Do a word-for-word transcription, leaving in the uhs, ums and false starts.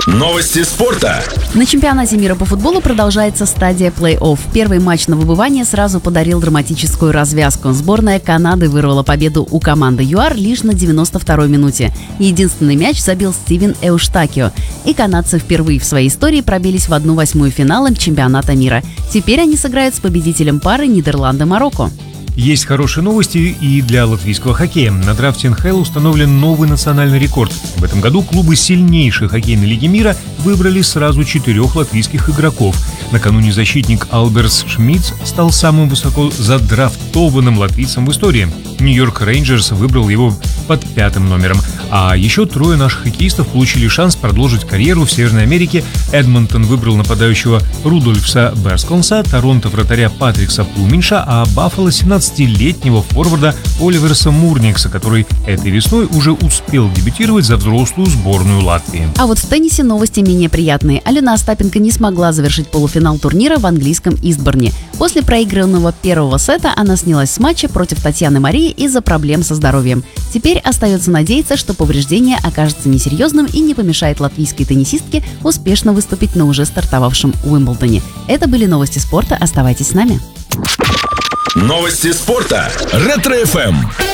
Новости спорта. На чемпионате мира по футболу продолжается стадия плей-офф. Первый матч на выбывание сразу подарил драматическую развязку. Сборная Канады вырвала победу у команды ЮАР лишь на девяносто второй минуте. Единственный мяч забил Стивен Эуштакио. И канадцы впервые в своей истории пробились в одну восьмую финала чемпионата мира. Теперь они сыграют с победителем пары Нидерланды-Марокко. Есть хорошие новости и для латвийского хоккея. На драфте эн ха эл установлен новый национальный рекорд. В этом году клубы сильнейшей хоккейной лиги мира выбрали сразу четырех латвийских игроков. Накануне защитник Альберс Шмидц стал самым высоко задрафтованным латвийцем в истории. Нью-Йорк Рейнджерс выбрал его под пятым номером. А еще трое наших хоккеистов получили шанс продолжить карьеру в Северной Америке. Эдмонтон выбрал нападающего Рудольфса Берсконса, Торонто вратаря Патрикса Плуминша, а Баффало семнадцатилетнего форварда Оливерса Мурникса, который этой весной уже успел дебютировать за взрослую сборную Латвии. А вот в теннисе новости менее приятные. Алена Остапенко не смогла завершить полуфинал турнира в английском Истборне. После проигранного первого сета она снялась с матча против Татьяны Марии из-за проблем со здоровьем. Теперь остается надеяться, что повреждение окажется несерьезным и не помешает латвийской теннисистке успешно выступить на уже стартовавшем Уимблдоне. Это были новости спорта. Оставайтесь с нами. Новости спорта. Ретро-эф эм.